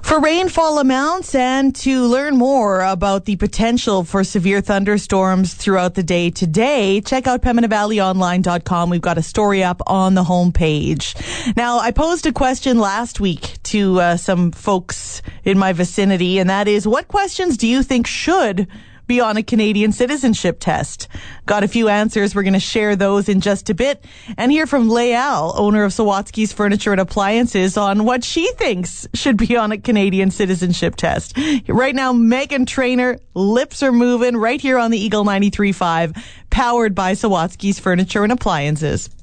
For rainfall amounts and to learn more about the potential for severe thunderstorms throughout the day today, check out PembinaValleyOnline.com. We've got a story up on the homepage. Now, I posed a question last week to some folks in my vicinity, and that is, what questions do you think should be on a Canadian citizenship test? Got a few answers. We're going to share those in just a bit and hear from Lael, owner of Sawatsky's Furniture and Appliances, on what she thinks should be on a Canadian citizenship test. Right now, Megan Trainor, Lips Are Moving, right here on the Eagle 93.5, powered by Sawatsky's Furniture and Appliances.